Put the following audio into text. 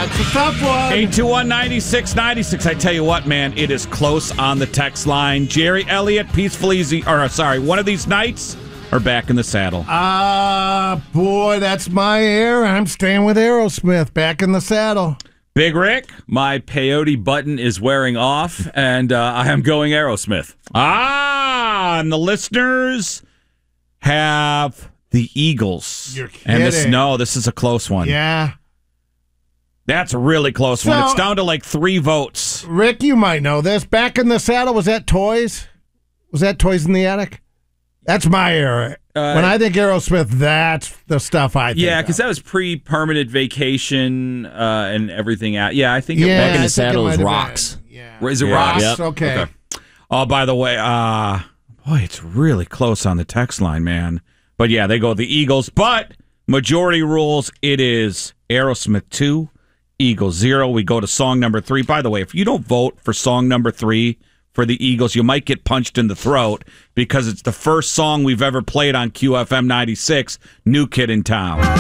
That's a tough one. 821-9696. I tell you what, man, it is close on the text line. Jerry Elliott, one of these nights, are back in the saddle. Boy, that's my air. I'm staying with Aerosmith, back in the saddle. Big Rick? My peyote button is wearing off, and I am going Aerosmith. And the listeners have the Eagles. You're kidding. And this is a close one. Yeah. That's a really close one. It's down to like 3 votes. Rick, you might know this. Back in the saddle, was that Toys? Was that Toys in the Attic? That's my era. When I think Aerosmith, that's the stuff I think. Yeah, because that was pre-permanent vacation and everything out. Yeah, I think Back in the Saddle is Rocks. Yeah. Is it Rocks? Yep. Okay. Oh, by the way, boy, it's really close on the text line, man. But yeah, they go the Eagles. But majority rules, it is Aerosmith 2, Eagles 0. We go to song number 3. By the way, if you don't vote for song number 3 for the Eagles, you might get punched in the throat because it's the first song we've ever played on QFM 96, New Kid in Town.